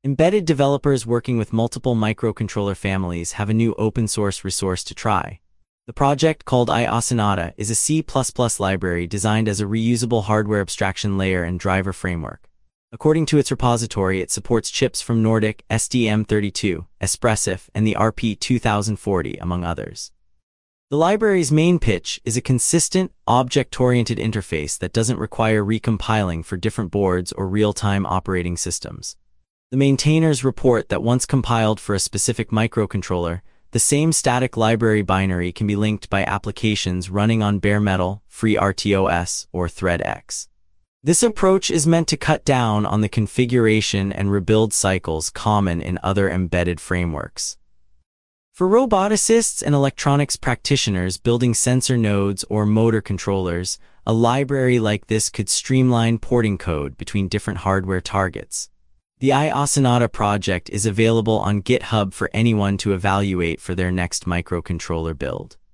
Embedded developers working with multiple microcontroller families have a new open-source resource to try. The project, called iOSonata, is a C++ library designed as a reusable hardware abstraction layer and driver framework. According to its repository, it supports chips from Nordic, STM32, Espressif, and the RP2040, among others. The library's main pitch is a consistent, object-oriented interface that doesn't require recompiling for different boards or real-time operating systems. The maintainers report that once compiled for a specific microcontroller, the same static library binary can be linked by applications running on bare metal, FreeRTOS, or ThreadX. This approach is meant to cut down on the configuration and rebuild cycles common in other embedded frameworks. For roboticists and electronics practitioners building sensor nodes or motor controllers, a library like this could streamline porting code between different hardware targets. The iOSonata project is available on GitHub for anyone to evaluate for their next microcontroller build.